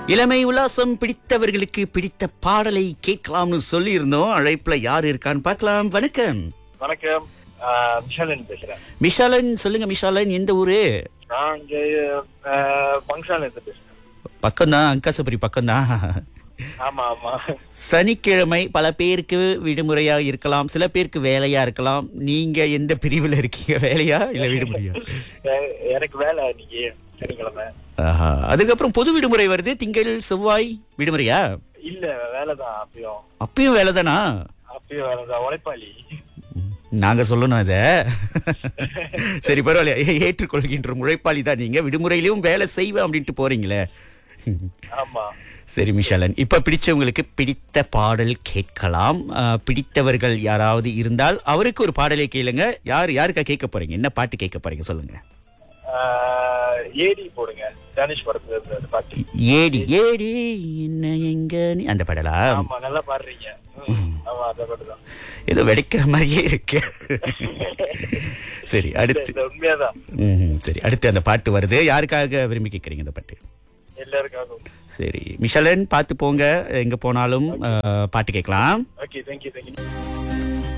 இளமை உல்லாசம் பிடித்தவர்களுக்கு பிடித்த பாடலை கேட்கலாம்னு சொல்லி இருந்தோம். அழைப்புல யார் இருக்கான்னு பார்க்கலாம். வணக்கம். வணக்கம். மிஷாலன் பேசுறேன். மிஷாலன், சொல்லுங்க மிஷாலன், எந்த ஊரு? நான் இங்க பங்கசால இருந்து பேசுறேன். பக்கம்தான், அங்காசபுரி பக்கம்தான். ஆமா ஆமா. சனிக்கிழமை பல பேருக்கு விடுமுறையா இருக்கலாம், சில பேருக்கு வேலையா இருக்கலாம். நீங்க எந்த பிரிவுல இருக்கீங்க? வேலையா இல்ல விடுமுறையா? எனக்கு வேலை இன்னைக்கு சனிக்கிழமை. அதுக்கப்புறம் பொது விடுமுறை வருது, திங்கள் செவ்வாய் விடுமுறையா? இல்ல வேலைதான். அப்பயும் வேலைதானா? அப்பயும் வேலைதான். உழைப்பாளி. நாங்க சொல்லணும் அத. சரி, பரவாயில்ல, ஏற்றுக்கொள்கின்ற உழைப்பாளி தான் நீங்க. விடுமுறையிலும் வேலை செய்வேன் அப்படின்ட்டு போறீங்களே. ஆமா. சரி மிஷாலன், இப்ப பிடிச்சவங்களுக்கு பிடித்த பாடல் கேட்கலாம். பிடித்தவர்கள் யாராவது இருந்தால் அவருக்கு ஒரு பாடலை கேளுங்க. யாருக்கா கேட்க போறீங்க? என்ன பாட்டு கேட்க போறீங்க சொல்லுங்க. ஏடி போடுங்க. தனுஷ் படத்துல பாட்டு. ஏடி ஏடி என்ன எங்க நீ, அந்த பாடலா? ஆமா, நல்லா பாடுறீங்க. ஆமா, அந்த பாட்டுதான். ஏதோ வெடிக்கிற மாதிரியே இருக்கு. சரி, அடுத்து உண்மையாதான். சரி, அடுத்து அந்த பாட்டு வருது. யாருக்காக விரும்பி கேட்கறீங்க இந்த பாட்டு? எல்லாருக்காகவும். சரி மிஷாலன், பார்த்து போங்க, எங்க போனாலும் பாட்டு கேட்கலாம். Okay, thank you.